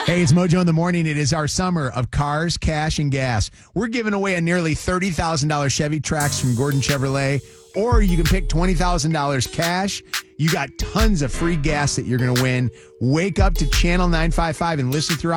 Hey, it's Mojo in the Morning. It is our summer of cars, cash, and gas. We're giving away a nearly $30,000 Chevy Trax from Gordon Chevrolet, or you can pick $20,000 cash. You got tons of free gas that you're going to win. Wake up to Channel 955 and listen throughout